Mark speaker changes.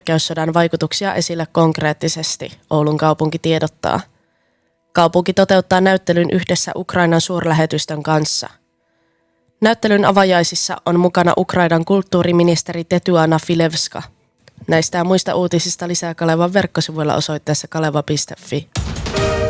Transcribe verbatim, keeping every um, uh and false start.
Speaker 1: hyökkäyssodan vaikutuksia esille konkreettisesti, Oulun kaupunki tiedottaa. Kaupunki toteuttaa näyttelyn yhdessä Ukrainan suurlähetystön kanssa. Näyttelyn avajaisissa on mukana Ukrainan kulttuuriministeri Tetuana Filevska. Näistä ja muista uutisista lisää Kalevan verkkosivuilla osoitteessa kaleva piste fi.